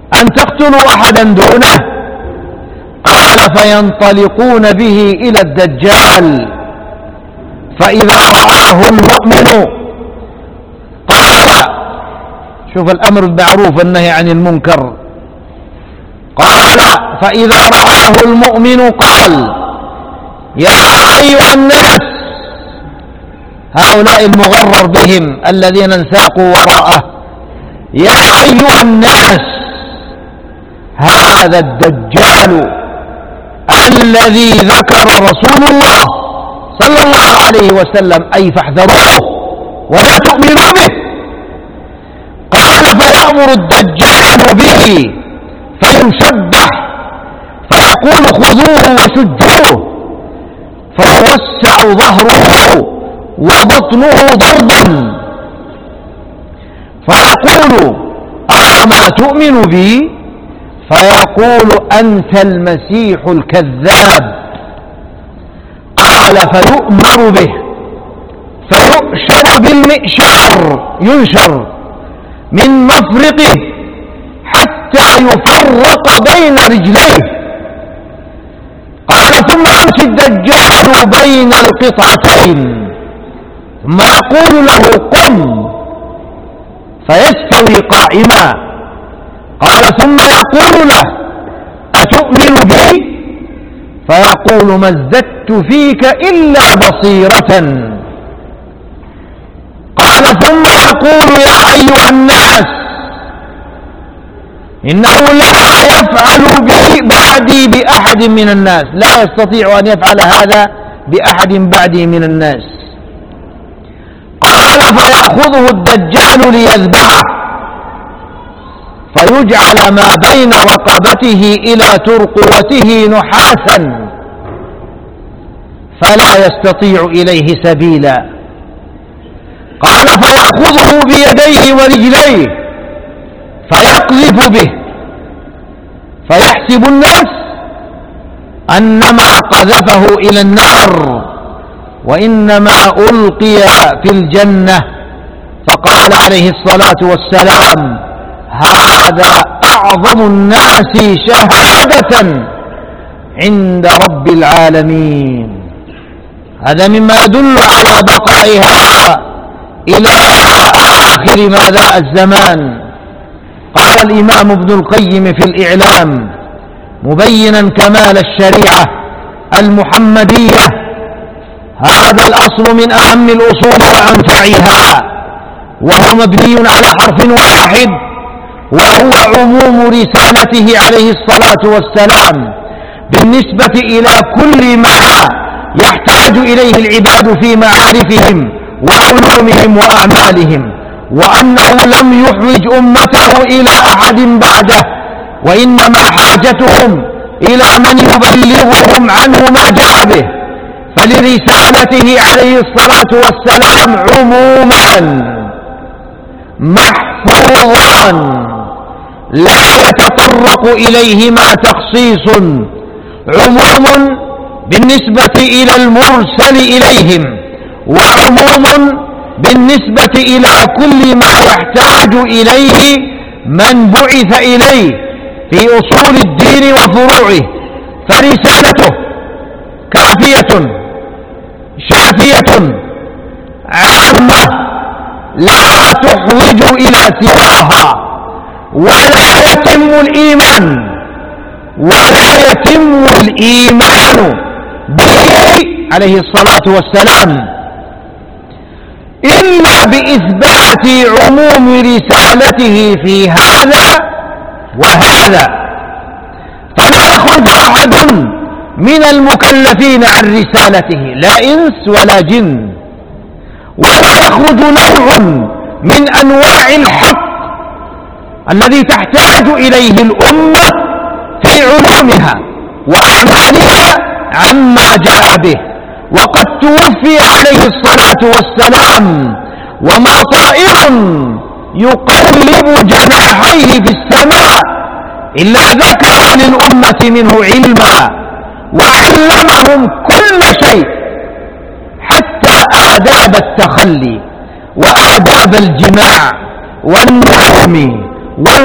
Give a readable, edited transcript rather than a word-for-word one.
أن تقتلوا أحدا دونه؟ قال فينطلقون به إلى الدجال، فإذا رآه المؤمن قال، شوف الأمر بالمعروف والنهي عن المنكر، قال فإذا رآه المؤمن قال يا أيها الناس، هؤلاء المغرر بهم الذين انساقوا وراءه، يا أيها الناس هذا الدجال الذي ذكر رسول الله صلى الله عليه وسلم، أي فاحذروه ولا تؤمنوا به. قال فيأمر الدجال به فيسبح فيقول خذوه وشجوه، فيوسع ظهره وبطنه ضربا، فيقول أما تؤمن بي؟ فيقول أنت المسيح الكذاب. قال فيؤمر به فيؤشر بالمئشار، ينشر من مفرقه حتى يفرق بين رجليه. قال ثم يمشي الدجال بين القطعتين ثم يقول له قم فيستوي قائما. قال ثم يقول له أتؤمن بي؟ فيقول ما ازددت فيك إلا بصيرة. قال ثم يقول يا أيها الناس إنه لا يفعل به بعدي بأحد من الناس، لا يستطيع أن يفعل هذا بأحد بعدي من الناس. قال فيأخذه الدجال ليذبحه، فيجعل ما بين رقبته إلى ترقوته نحاسا فلا يستطيع إليه سبيلا. قال فيأخذه بيديه ورجليه فيقذف به، فيحسب الناس أنما قذفه إلى النار وإنما ألقي في الجنة. فقال عليه الصلاة والسلام هذا أعظم الناس شهادة عند رب العالمين. هذا مما يدل على بقائها إلى آخر ماذا الزمان. قال الإمام ابن القيم في الإعلام مبينا كمال الشريعة المحمدية هذا الأصل من أهم الأصول وأنفعها، وهو مبني على حرف واحد وهو عموم رسالته عليه الصلاة والسلام بالنسبة إلى كل ما يحتاج إليه العباد في معارفهم وعلومهم وأعمالهم، وأنه لم يحوج أمته إلى أحد بعده، وإنما حاجتهم إلى من يبلغهم عنه ما جاء به. فلرسالته عليه الصلاة والسلام عموما محفوظان لا يتطرق إليهما تخصيص، عموم بالنسبة إلى المرسل إليهم، وعموم بالنسبة إلى كل ما يحتاج إليه من بعث إليه في أصول الدين وفروعه. فرسالته كافية شافية عامة لا تحوج إلى سواها، ولا يتم الإيمان به عليه الصلاة والسلام إلا بإثبات عموم رسالته في هذا وهذا. فلا يخرج أحد من المكلفين عن رسالته، لا إنس ولا جن، ولا يخرج نوع من أنواع الحق الذي تحتاج إليه الأمة في علومها وأعمالها عما جاء به. وقد توفي عليه الصلاة والسلام وما طائر يقلب جناحيه في السماء إلا ذكر للأمة منه علما وعلمهم كل شيء حتى آداب التخلي وآداب الجماع والنوم